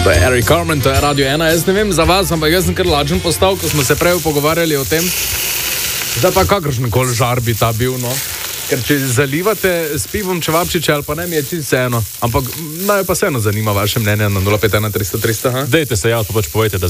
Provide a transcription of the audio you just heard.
To je Eric Carmen, to je Radio 1. Jaz ne vem za vas, ampak jaz sem kar lačen postal, ko smo se prej pogovarjali o tem. Zdaj pa kakršenkoli žar bi ta bil, no. Ker če zalivate s pivom čevapčiče ali pa ne, mi je čisto vseeno. Ampak naj pa vseeno zanima vaše mnenje na 051 300 300. Dejte se javiti, pa pač povejte, da